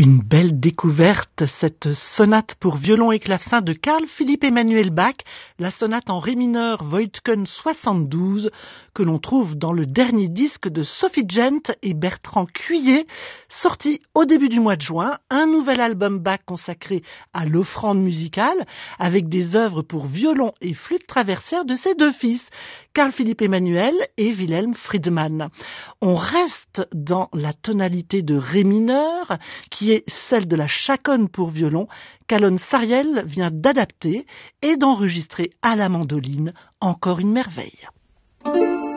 Une belle découverte, cette sonate pour violon et clavecin de Carl Philipp Emanuel Bach, la sonate en ré mineur Voigtken 72, que l'on trouve dans le dernier disque de Sophie Gent et Bertrand Cuillet, sorti au début du mois de juin, un nouvel album Bach consacré à l'offrande musicale, avec des œuvres pour violon et flûte traversière de ses deux fils, Carl Philipp Emanuel et Wilhelm Friedemann. On reste dans la tonalité de ré mineur, qui est celle de la chaconne pour violon qu'Alon Sariel vient d'adapter et d'enregistrer à la mandoline, encore une merveille.